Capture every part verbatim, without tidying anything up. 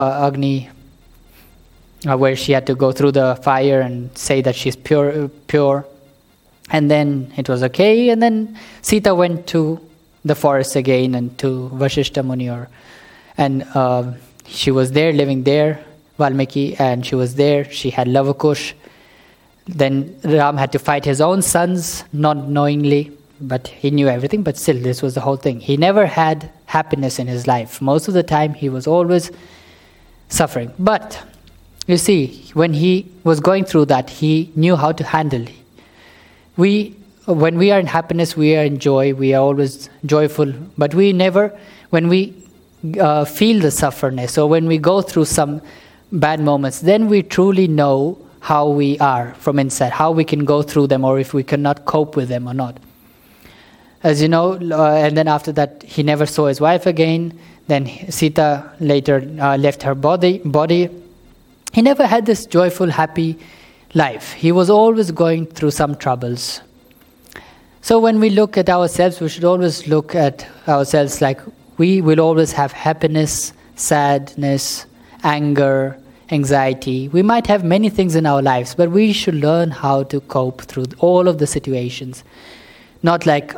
uh, Agni, uh, where she had to go through the fire and say that she's pure, pure. And then it was okay. And then Sita went to the forest again and to Vashishta Muni, or, and uh, she was there, living there, Valmiki, and she was there. She had Lavakush. Then Ram had to fight his own sons, not knowingly, but he knew everything. But still, this was the whole thing. He never had happiness in his life. Most of the time, he was always suffering. But you see, when he was going through that, he knew how to handle it. We, when we are in happiness, we are in joy, we are always joyful, but we never, when we uh, feel the sufferness, or when we go through some bad moments, then we truly know how we are from inside, how we can go through them, or if we cannot cope with them or not. As you know, uh, and then after that, he never saw his wife again. Then Sita later uh, left her body, body. He never had this joyful, happy life. He was always going through some troubles. So when we look at ourselves, we should always look at ourselves like we will always have happiness, sadness, anger, anxiety. We might have many things in our lives, but we should learn how to cope through all of the situations. Not like,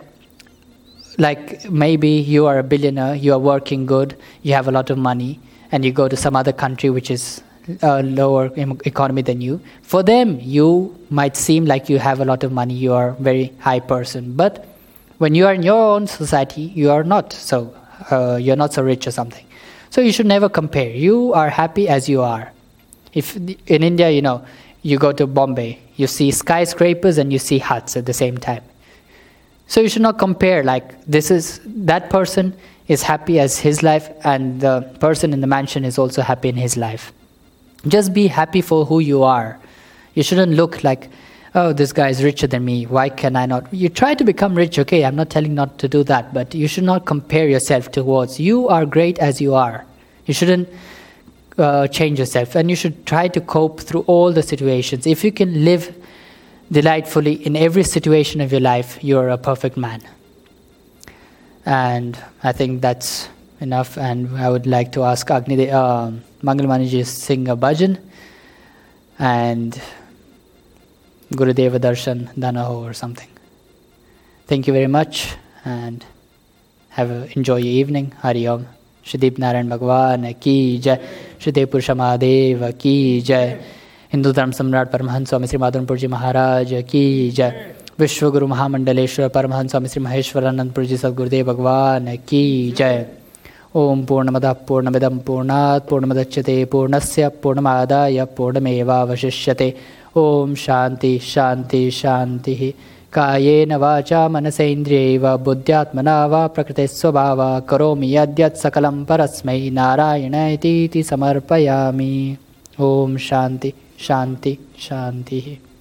like maybe you are a billionaire, you are working good, you have a lot of money, and you go to some other country which is a lower economy than you. For them, you might seem like you have a lot of money, you are a very high person. But when you are in your own society, you are not so, uh, you're not so rich or something. So you should never compare. You are happy as you are. If in India, you know, you go to Bombay, you see skyscrapers and you see huts at the same time. So you should not compare like this is, that person is happy as his life and the person in the mansion is also happy in his life. Just be happy for who you are. You shouldn't look like, oh, this guy is richer than me. Why can I not? You try to become rich, okay, I'm not telling not to do that, but you should not compare yourself towards. You are great as you are. You shouldn't uh, change yourself, and you should try to cope through all the situations. If you can live delightfully in every situation of your life, you're a perfect man. And I think that's enough, and I would like to ask Agni, uh, Mangal Maniji to sing a bhajan, and Gurudeva Darshan Danaho or something. Thank you very much, and have a, enjoy your evening. Hari Om. Shri Narayan Bhagwan ki jai. Shri Purusha Mahadeva ki jai. Hindu Dharma Samrat Paramahansa Swami Sri Madhavan Ji Maharaj ki jai. Vishwa Guru Mahamandaleshwar Paramahansa Swami Sri Maheshwaranand Ji Sadgurudev Bhagwan ki jai. Om Purnamada Purnamidam Purnat Purnamadachyate Purnasya Purnamadaya Purnameva Vashishyate. Om Shanti Shanti Shanti. Kayena Vacha Manasendriyeva Buddhyatmana Va Prakriti Swabhava Karomi Yadyat Sakalam Parasmai Narayana Iti Samarpayami. Om Shanti Shanti Shanti.